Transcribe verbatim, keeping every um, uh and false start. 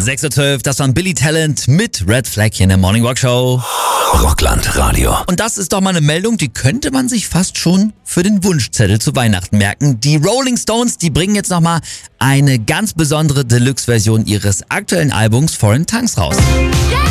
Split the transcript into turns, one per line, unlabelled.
sechs Uhr zwölf, das war Billy Talent mit Red Flag hier in der Morning Rock Show.
Rockland Radio.
Und das ist doch mal eine Meldung, die könnte man sich fast schon für den Wunschzettel zu Weihnachten merken. Die Rolling Stones, die bringen jetzt nochmal eine ganz besondere Deluxe-Version ihres aktuellen Albums Foreign Tongues raus.